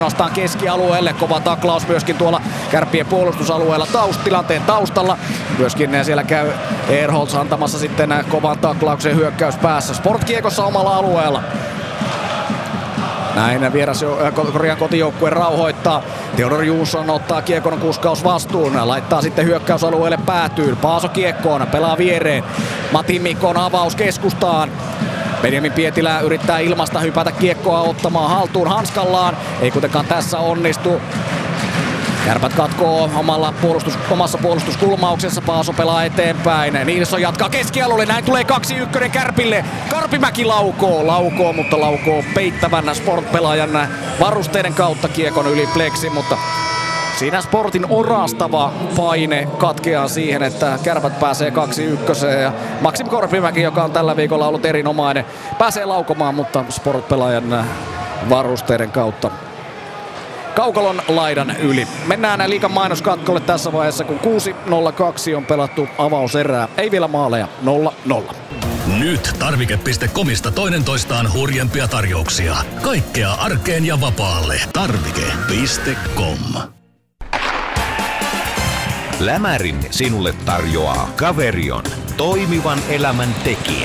Nostaan keskialueelle, kova taklaus myöskin tuolla Kärppien puolustusalueella tilanteen taustalla. Myöskin siellä käy Ehrholz antamassa sitten kovan taklauksen hyökkäyspäässä. Sport-kiekossa omalla alueella. Näin kotijoukkue rauhoittaa. Theodor Jonsson ottaa kiekon kuskaus vastuun. Laittaa sitten hyökkäysalueelle päätyyn. Paaso kiekkoon, pelaa viereen. Matti Mikon avaus keskustaan. Benjamin Pietilä yrittää ilmasta hypätä kiekkoa ottamaan haltuun hanskallaan. Ei kuitenkaan tässä onnistu. Kärpät katkoo omassa puolustuskulmauksessa. Paaso pelaa eteenpäin. Nilsson jatkaa keskialueelle. Näin tulee 2-1 Kärpille. Karpimäki laukoo, mutta laukoo peittävän Sport-pelaajan varusteiden kautta kiekon yli pleksi, mutta siinä Sportin orastava paine katkeaa siihen, että Kärpät pääsee 2-1 ja Maksim Korpimäki, joka on tällä viikolla ollut erinomainen, pääsee laukomaan, mutta Sport-pelaajan varusteiden kautta kaukalon laidan yli. Mennään liigan mainoskatkolle tässä vaiheessa, kun 6.02 on pelattu avauserää. Ei vielä maaleja, 0-0. Nyt tarvike.comista toinen toistaan hurjempia tarjouksia. Kaikkea arkeen ja vapaalle. Tarvike.com. Lämärin sinulle tarjoaa Caverion, toimivan elämän tekijä.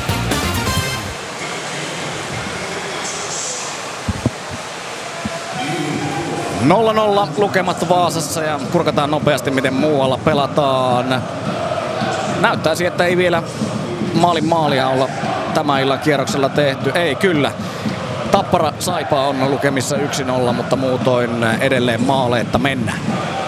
Lukemat Vaasassa ja kurkataan nopeasti miten muualla pelataan. Näyttäisi, että ei vielä maalia olla tämän illan kierroksella tehty. Ei kyllä. Tappara Saipa on lukemissa 1-0, mutta muutoin edelleen maaleetta mennään.